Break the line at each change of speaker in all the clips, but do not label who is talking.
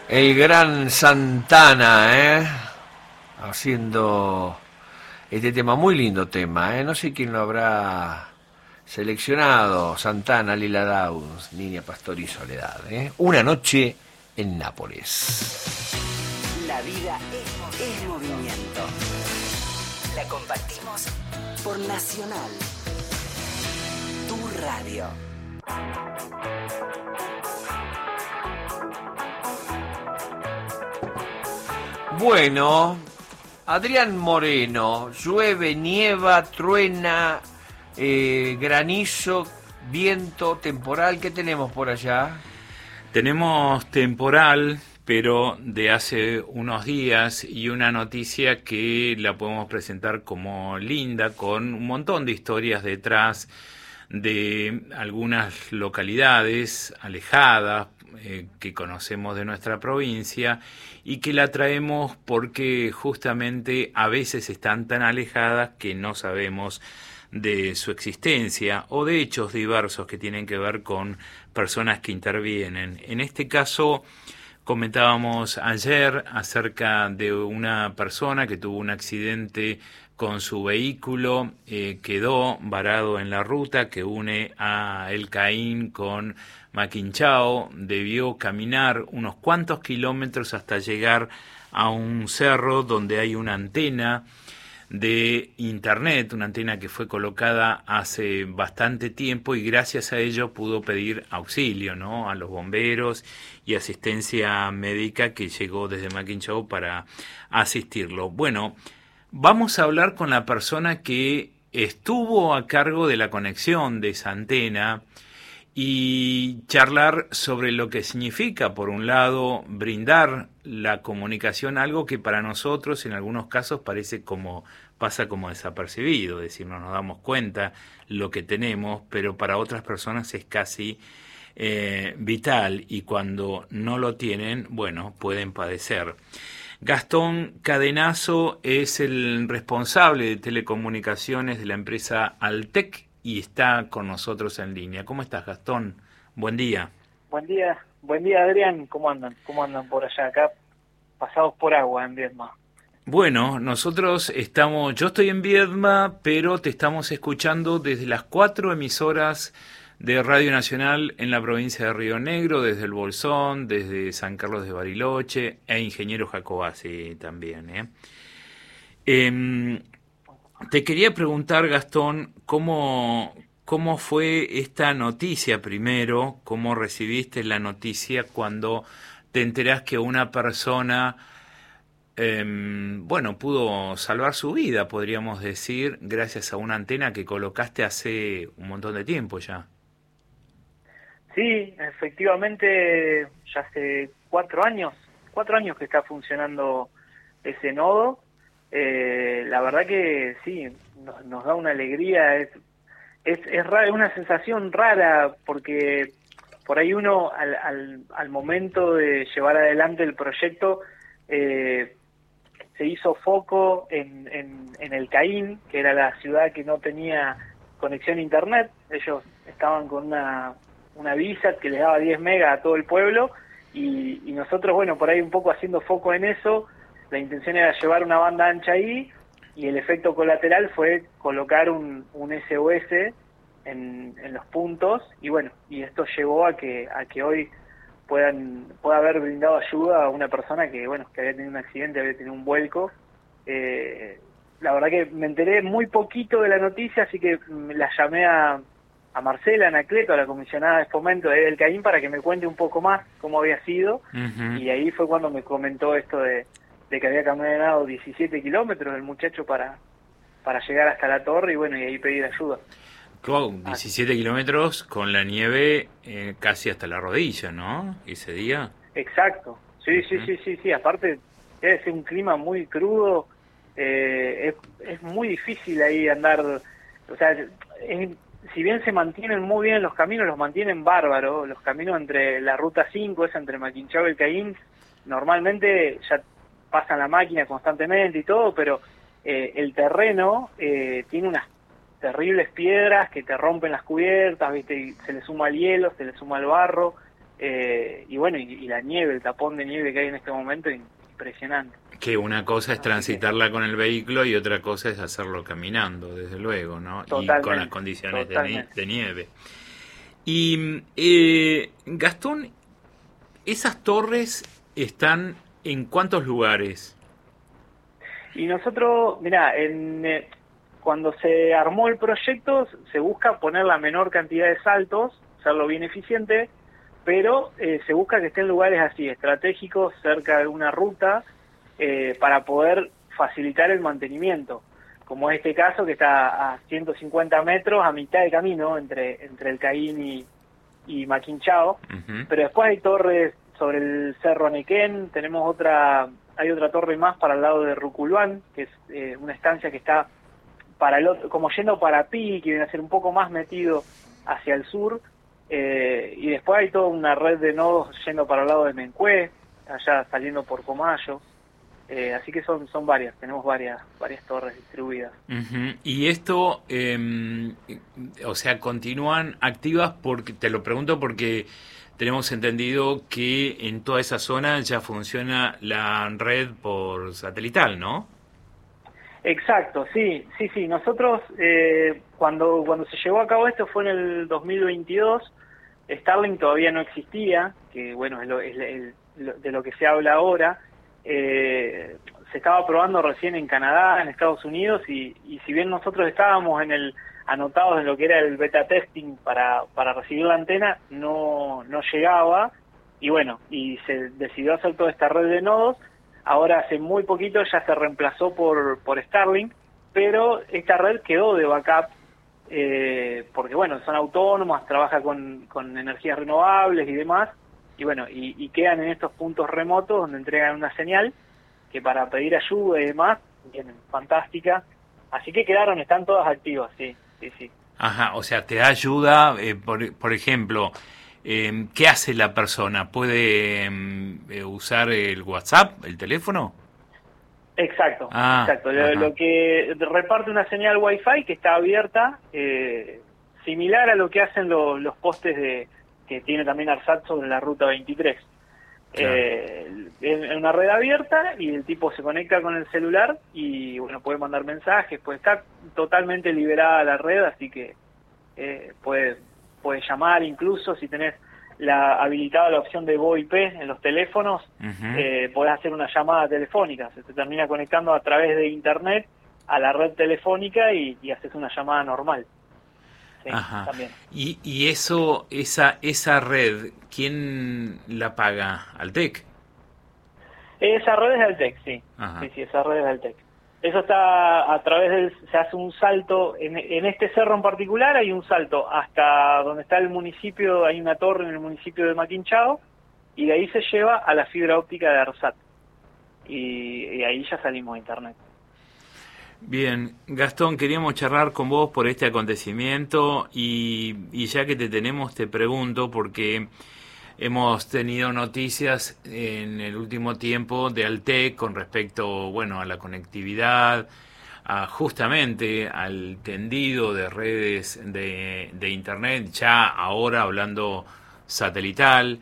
El gran Santana, haciendo este tema, muy lindo tema, no sé quién lo habrá seleccionado. Santana, Lila Downs, Niña Pastor y Soledad, Una noche en Nápoles.
La vida es movimiento. La compartimos por Nacional, tu radio.
Bueno, Adrián Moreno, llueve, nieva, truena, granizo, viento, temporal, ¿qué tenemos por allá?
Tenemos temporal, pero de hace unos días, y una noticia que la podemos presentar como linda, con un montón de historias detrás de algunas localidades alejadas que conocemos de nuestra provincia y que la traemos porque justamente a veces están tan alejadas que no sabemos de su existencia o de hechos diversos que tienen que ver con personas que intervienen. En este caso, comentábamos ayer acerca de una persona que tuvo un accidente con su vehículo, quedó varado en la ruta que une a El Caín con Maquinchao, debió caminar unos cuantos kilómetros hasta llegar a un cerro donde hay una antena de internet, una antena que fue colocada hace bastante tiempo y gracias a ello pudo pedir auxilio, ¿no?, a los bomberos y asistencia médica que llegó desde Maquinchao para asistirlo. Bueno, vamos a hablar con la persona que estuvo a cargo de la conexión de esa antena y charlar sobre lo que significa, por un lado, brindar la comunicación, algo que para nosotros en algunos casos pasa como desapercibido, es decir, no nos damos cuenta lo que tenemos, pero para otras personas es casi vital y cuando no lo tienen, bueno, pueden padecer. Gastón Cadenazo es el responsable de telecomunicaciones de la empresa Altec y está con nosotros en línea. ¿Cómo estás, Gastón? Buen día.
Buen día Adrián, ¿cómo andan? ¿Cómo andan por allá? Acá pasados por agua en Viedma.
Bueno, yo estoy en Viedma, pero te estamos escuchando desde las 4 emisoras de Radio Nacional en la provincia de Río Negro, desde El Bolsón, desde San Carlos de Bariloche e Ingeniero Jacobacci también. Te quería preguntar, Gastón, ¿cómo fue esta noticia primero? ¿Cómo recibiste la noticia cuando te enterás que una persona, pudo salvar su vida, podríamos decir, gracias a una antena que colocaste hace un montón de tiempo ya?
Sí, efectivamente, ya hace 4 años que está funcionando ese nodo. La verdad que sí, nos da una alegría, es raro, es una sensación rara, porque por ahí uno al momento de llevar adelante el proyecto se hizo foco en El Caín, que era la ciudad que no tenía conexión a internet. Ellos estaban con una visa que les daba 10 megas a todo el pueblo y nosotros, bueno, por ahí un poco haciendo foco en eso, la intención era llevar una banda ancha ahí y el efecto colateral fue colocar un SOS en los puntos y bueno, y esto llevó a que hoy pueda haber brindado ayuda a una persona que, bueno, que había tenido un accidente, había tenido un vuelco. La verdad que me enteré muy poquito de la noticia, así que la llamé a Marcela Anacleto, a la comisionada de fomento de El Caín, para que me cuente un poco más cómo había sido.
Uh-huh.
Y ahí fue cuando me comentó esto de que había caminado 17 kilómetros el muchacho para llegar hasta la torre y bueno, y ahí pedir ayuda.
17 kilómetros con la nieve casi hasta la rodilla, ¿no? Ese día.
Exacto, sí, uh-huh. sí. Aparte, debe ser un clima muy crudo, es muy difícil ahí andar, o sea, si bien se mantienen muy bien los caminos, los mantienen bárbaros, los caminos entre la ruta 5, esa entre Maquinchao y El Caín, normalmente ya pasan la máquina constantemente y todo, pero el terreno tiene unas terribles piedras que te rompen las cubiertas, ¿viste? Y se le suma el hielo, se le suma el barro, y bueno, y la nieve, el tapón de nieve que hay en este momento, impresionante.
Que una cosa es transitarla con el vehículo y otra cosa es hacerlo caminando, desde luego, ¿no?
Totalmente,
y con las condiciones de nieve. Y Gastón, ¿esas torres están en cuántos lugares?
Y nosotros, mirá, cuando se armó el proyecto se busca poner la menor cantidad de saltos, hacerlo bien eficiente, pero se busca que estén en lugares así, estratégicos, cerca de una ruta, para poder facilitar el mantenimiento, como este caso que está a 150 metros a mitad de camino entre el Caín y Maquinchao.
Uh-huh.
Pero después hay torres sobre el Cerro Nequén, hay otra torre más para el lado de Ruculván, que es una estancia que está para el otro, como yendo para Pi, que viene a ser un poco más metido hacia el sur, y después hay toda una red de nodos yendo para el lado de Mencué, allá saliendo por Comayo. Así que son varias, tenemos varias torres distribuidas.
Uh-huh. Y esto, o sea, continúan activas, porque te lo pregunto porque tenemos entendido que en toda esa zona ya funciona la red por satelital, ¿no?
Exacto, sí. Nosotros, cuando se llevó a cabo esto fue en el 2022, Starlink todavía no existía, que bueno, es de lo que se habla ahora. Se estaba probando recién en Canadá, en Estados Unidos, y si bien nosotros estábamos anotados en lo que era el beta testing para recibir la antena, no llegaba, y bueno, y se decidió hacer toda esta red de nodos. Ahora hace muy poquito ya se reemplazó por Starlink, pero esta red quedó de backup, porque bueno, son autónomas, trabaja con energías renovables y demás, y bueno, y quedan en estos puntos remotos donde entregan una señal que para pedir ayuda y demás vienen fantástica, así que están todas activas, sí.
Ajá, o sea, te da ayuda, por ejemplo, ¿qué hace la persona? ¿Puede usar el WhatsApp, el teléfono?
Exacto.
Ajá.
Lo que reparte una señal Wi-Fi que está abierta, similar a lo que hacen los postes que tiene también ARSAT sobre la ruta 23.
Claro.
Es una red abierta y el tipo se conecta con el celular y bueno, puede mandar mensajes, puede estar totalmente liberada la red, así que puede llamar, incluso si tenés habilitada la opción de VoIP en los teléfonos. Uh-huh. Podés hacer una llamada telefónica, se te termina conectando a través de internet a la red telefónica y haces una llamada normal. Sí,
ajá.
También.
Y esa red, ¿quién la paga? ¿Altec?
Esa red es de Altec, sí. Ajá. Sí, esa red es de Altec. Eso está a través se hace un salto, en este cerro en particular hay un salto hasta donde está el municipio, hay una torre en el municipio de Maquinchao, y de ahí se lleva a la fibra óptica de ARSAT. Y ahí ya salimos a internet.
Bien, Gastón, queríamos charlar con vos por este acontecimiento y ya que te tenemos te pregunto, porque hemos tenido noticias en el último tiempo de Altec con respecto, bueno, a la conectividad, justamente al tendido de redes de internet, ya ahora hablando satelital,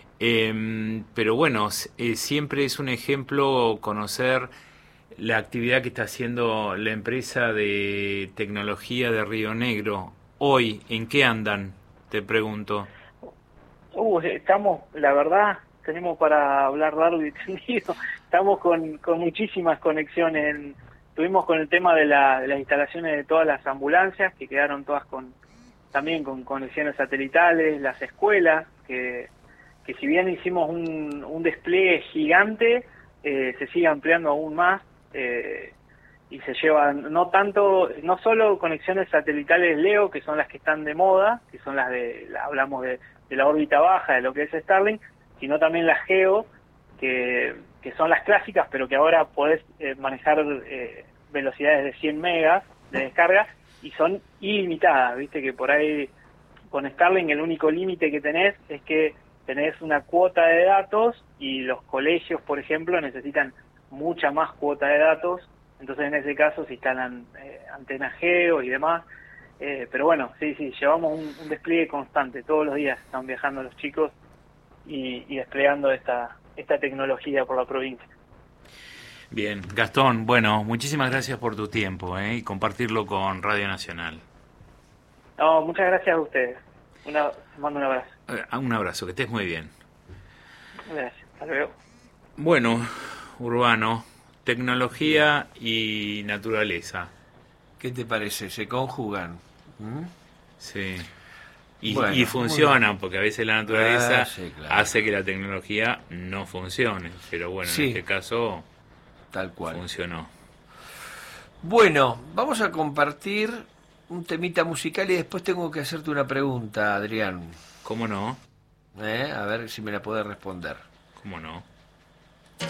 pero bueno, siempre es un ejemplo conocer la actividad que está haciendo la empresa de tecnología de Río Negro. Hoy, ¿en qué andan? Te pregunto.
Estamos, la verdad, tenemos para hablar largo y tendido. Estamos con muchísimas conexiones. Estuvimos con el tema de las instalaciones de todas las ambulancias, que quedaron todas también con conexiones satelitales, las escuelas, que si bien hicimos un despliegue gigante, se sigue ampliando aún más. Y se llevan no solo conexiones satelitales LEO, que son las que están de moda, que son hablamos de la órbita baja, de lo que es Starlink, sino también las GEO, que son las clásicas, pero que ahora podés manejar velocidades de 100 megas de descarga, y son ilimitadas, viste que por ahí con Starlink el único límite que tenés es que tenés una cuota de datos, y los colegios, por ejemplo, necesitan mucha más cuota de datos, entonces en ese caso se instalan antenas GEO y demás, pero bueno, sí, llevamos un despliegue constante, todos los días están viajando los chicos, y desplegando esta tecnología por la provincia.
Bien, Gastón, bueno, muchísimas gracias por tu tiempo y compartirlo con Radio Nacional.
No, muchas gracias a ustedes. Te mando un abrazo.
Un abrazo, que estés muy bien.
Gracias, hasta luego.
Bueno, Urbano, tecnología y naturaleza.
¿Qué te parece? ¿Se conjugan?
Sí. Y,
Bueno,
y funcionan, porque a veces la naturaleza
sí, claro.
hace que la tecnología no funcione. Pero bueno,
Sí.
en este caso
Tal cual.
funcionó.
Bueno, vamos a compartir un temita musical y después tengo que hacerte una pregunta, Adrián.
¿Cómo no?
A ver si me la podés responder.
¿Cómo no?